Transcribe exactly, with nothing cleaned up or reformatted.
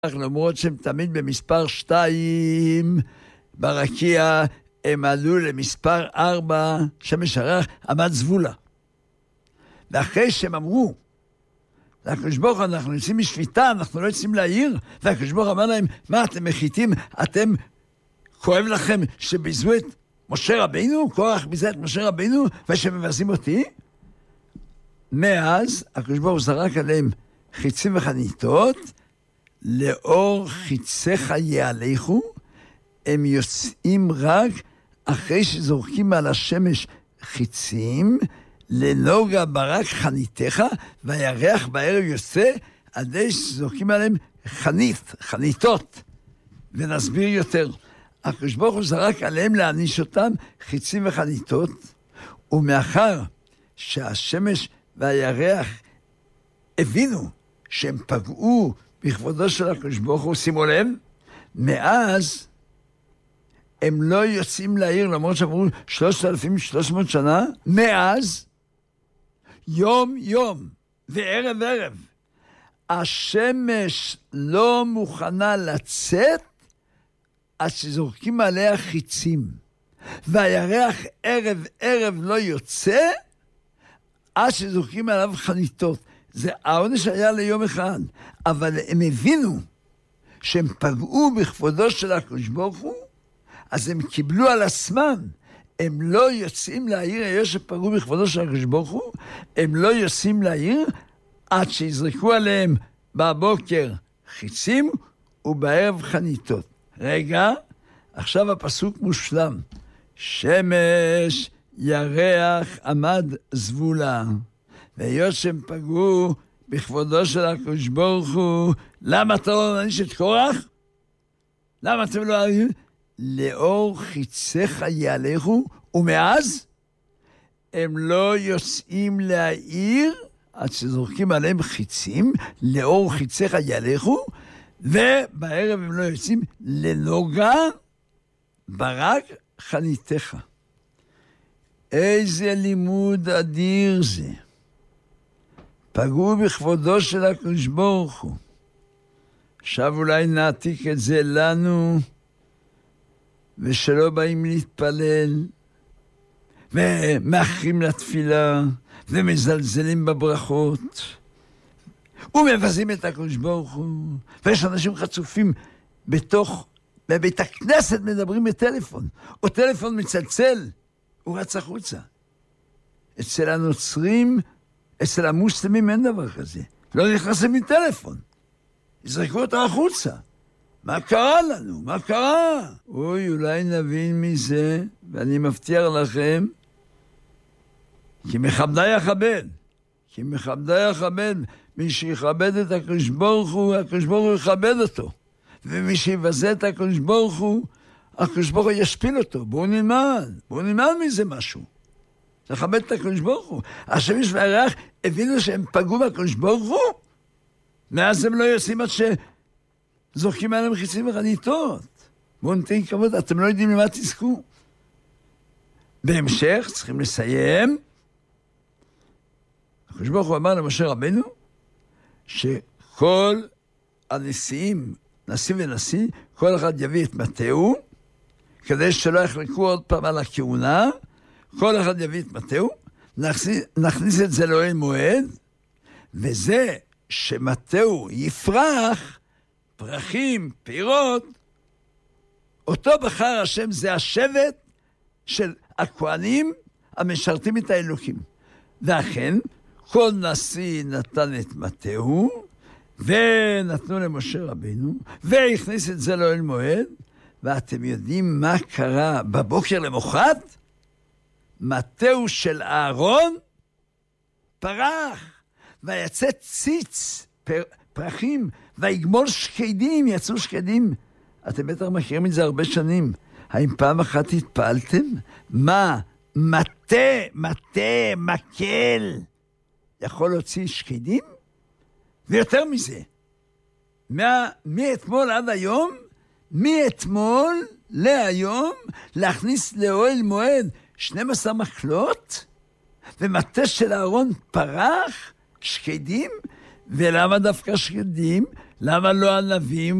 למרות שהם תמיד במספר שתיים, ברקיע הם עלו למספר ארבע, שמש הרח עמד זבולה. ואחרי שהם אמרו, והקדוש ברוך הוא, אנחנו יוצאים משפיטה, אנחנו לא יוצאים לעיר, והקדוש ברוך הוא אמר להם, מה אתם מחיתים? אתם, כואב לכם שביזו את משה רבינו? כוח ביזה את משה רבינו, ושמבזים אותי? מאז, הקדוש ברוך הוא זרק עליהם חיצים וחניתות, לאור חיציך יעליכו, הם יוצאים רק אחרי שזורקים על השמש חיצים, לנוגה ברק חניתך, והירח בערב יוצא, עד שזורקים עליהם חנית, חניתות. ונסביר יותר. הקדוש ברוך הוא זרק עליהם להעניש אותם חיצים וחניתות, ומאחר שהשמש והירח הבינו שהם פגעו בכבודו של הקדוש ברוך הוא, שימו לב, מאז הם לא יוצאים לעיר, למרות שעברו שלושת אלפים ושלוש מאות שנה, מאז יום יום וערב ערב השמש לא מוכנה לצאת עד שזורקים עליה חיצים, והירח ערב ערב לא יוצא עד שזורקים עליו חניתות. זה העונש היה ליום אחד, אבל הם הבינו שהם פגעו בכבודו של הקדוש ברוך הוא, אז הם קיבלו על עצמם, הם לא יוצאים לעיר, היו שפגעו בכבודו של הקדוש ברוך הוא, הם לא יוצאים לעיר עד שיזרקו עליהם בבוקר חיצים ובערב חניתות. רגע, עכשיו הפסוק מושלם. שמש ירח עמד זבולה, והיות שהם פגעו בכבודו של הקדוש ברוך הוא, למה אתה לא מעניש את קורח? למה אתם לא ערים? לאור חיציך יעליכו, ומאז הם לא יוצאים לעיר עד שזורקים עליהם חיצים, לאור חיציך יעליכו, ובערב הם לא יוצאים לנוגה ברק חניתך. איזה לימוד אדיר זה. פגעו בכבודו של הקדוש ברוך הוא. עכשיו אולי נעתיק את זה לנו, ושלא באים להתפלל, ומאחרים לתפילה, ומזלזלים בברכות, ומבזים את הקדוש ברוך הוא. ויש אנשים חצופים בתוך, בבית הכנסת מדברים בטלפון, או טלפון מצלצל, הוא רץ החוצה. אצל הנוצרים, אצל המוסלמים אין דבר כזה. לא נכנסים מטלפון. יזרקו אותו החוצה. מה קרה לנו? מה קרה? אוי, אולי נבין מזה, ואני מבטיח לכם, כי מכבדי יכבד. כי מכבדי יכבד. מי שיכבד את הקדוש ברוך הוא, הקדוש ברוך הוא יכבד אותו. ומי שיבזה את הקדוש ברוך הוא, הקדוש ברוך הוא ישפיל אותו. בואו נלמד. בואו נלמד מזה משהו. לכבד את הקדוש ברוך הוא. השמש והירח הבינו שהם פגעו בקדוש ברוך הוא, מאז הם לא יוצאים עד שזורקים עליהם חיצים וחניתות. בואו נתן כבוד, אתם לא יודעים למה תזכו. בהמשך צריכים לסיים. הקדוש ברוך הוא אמר למשה רבינו, שכל הנשיאים, נשיא ונשיא, כל אחד יביא את מטהו, כדי שלא יחלקו עוד פעם על הכהונה, כל אחד יביא את מטהו, נכניס, נכניס את זה לאוהל מועד, וזה שמטהו יפרח, פרחים, פירות, אותו בחר השם, זה השבט של הכהנים המשרתים את האלוקים. ואכן, כל נשיא נתן את מטהו, ונתנו למשה רבינו, והכניס את זה לאוהל מועד, ואתם יודעים מה קרה בבוקר למחרת? מטהו של אהרון פרח, ויצא ציץ פר, פרחים, ויגמול שקדים, יצאו שקדים. אתם בטח מכירים את זה הרבה שנים. האם פעם אחת התפעלתם? מה? מטה, מטה, מקל, יכול להוציא שקדים? ויותר מזה, מה, מאתמול עד היום, מאתמול להיום, להכניס לאוהל מועד שנים עשר מקלות, ומטה של אהרון פרח, שקדים, ולמה דווקא שקדים? למה לא הנביאים?